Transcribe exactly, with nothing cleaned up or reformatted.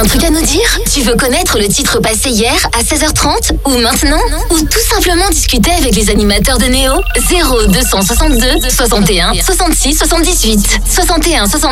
un truc à nous dire? Tu veux connaître le titre passé hier à seize heures trente ou maintenant? Ou tout simplement discuter avec les animateurs de Néo? zéro deux cent soixante-deux soixante et un soixante-six soixante-dix-huit soixante et un soixante